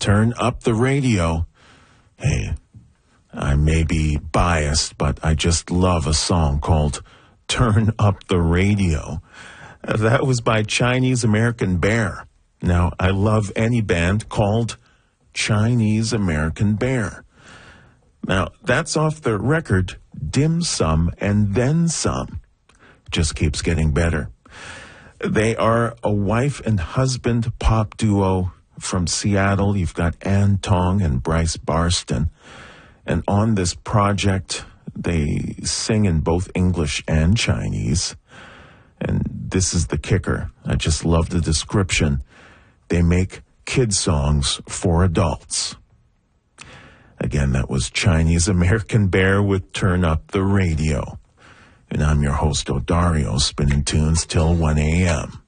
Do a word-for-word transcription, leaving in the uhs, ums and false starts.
Turn Up the Radio. Hey, I may be biased, but I just love a song called Turn Up the Radio. Uh, that was by Chinese American Bear. Now, I love any band called Chinese American Bear. Now, that's off the record Dim Sum and Then Some. Just keeps getting better. They are a wife and husband pop duo from Seattle. You've got Ann Tong and Bryce Barston. And on this project, they sing in both English and Chinese. And this is the kicker. I just love the description. They make kid songs for adults. Again, that was Chinese American Bear with Turn Up the Radio. And I'm your host, Odario, spinning tunes till one a.m.